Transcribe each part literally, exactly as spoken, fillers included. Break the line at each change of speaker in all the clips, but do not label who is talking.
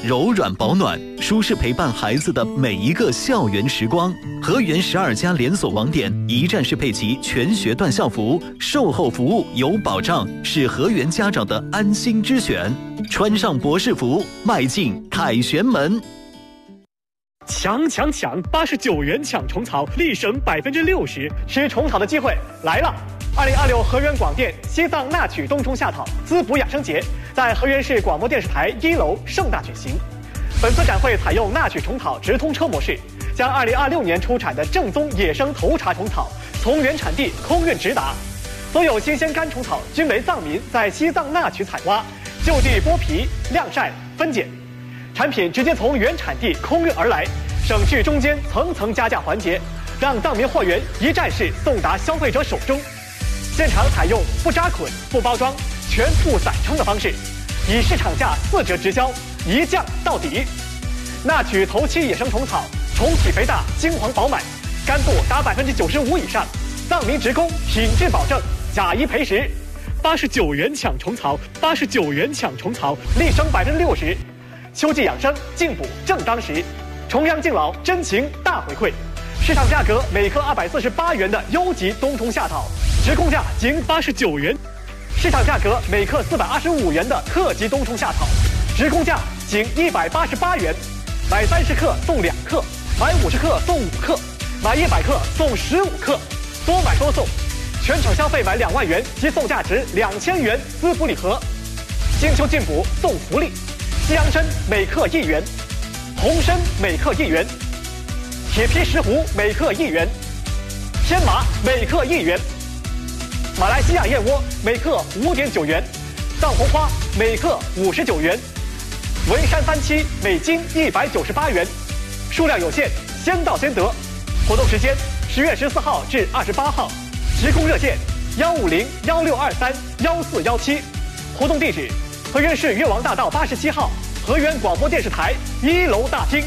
柔软保暖，舒适陪伴孩子的每一个校园时光。河源十二家连锁网点一站式配齐全学段校服，售后服务有保障，是河源家长的安心之选。穿上博士服，迈进凯旋门。
抢抢抢！八十九元抢虫草，立省百分之六十，吃虫草的机会来了！二零二六河源广电西藏纳曲冬虫夏草滋补养生节在河源市广播电视台一楼盛大举行。本次展会采用纳曲虫草直通车模式，将二零二六年出产的正宗野生头茬虫草从原产地空运直达。所有新鲜干虫草均为藏民在西藏纳曲采挖，就地剥皮、晾晒、分拣，产品直接从原产地空运而来，省去中间层层加价环节，让藏民货源一站式送达消费者手中。现场采用不扎捆、不包装、全部散称的方式，以市场价四折直销，一降到底。纳曲头期野生虫草，虫体肥大，金黄饱满，干度达百分之九十五以上，藏民职工品质保证，假一赔十。八十九元抢虫草，八十九元抢虫草，立省百分之六十。秋季养生，进补正当时，重阳敬老，真情大回馈。市场价格每克二百四十八元的优级冬虫夏草，直供价仅八十九元；市场价格每克四百二十五元的特级冬虫夏草，直供价仅一百八十八元。买三十克送两克，买五十克送五克，买一百克送十五克，多买多送。全场消费满两万元即送价值两千元滋补礼盒。金秋进补送福利，西洋参每克一元，红参每克一元。铁皮石斛每克一元，天麻每克一元，马来西亚燕窝每克五点九元，藏红花每克五十九元，文山番七每斤一百九十八元，数量有限，先到先得。活动时间十月十四号至二十八号，直供热线幺五零幺六二三幺四幺七，活动地址河源市越王大道八十七号河源广播电视台一楼大厅。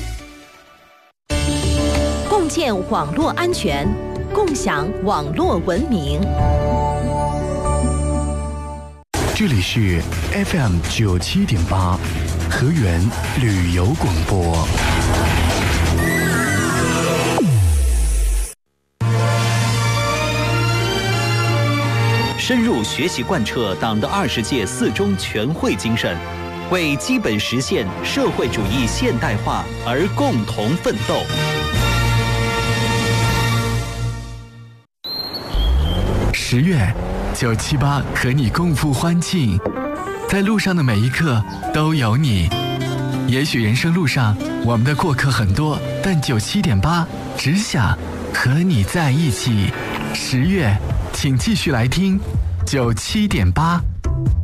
共建网络安全，共享网络文明。
这里是 F M 九七点八，河源旅游广播。
深入学习贯彻党的二十届四中全会精神，为基本实现社会主义现代化而共同奋斗。
十月，九七八和你共赴欢庆，在路上的每一刻都有你。也许人生路上我们的过客很多，但九七点八只想和你在一起。十月，请继续来听九七点八。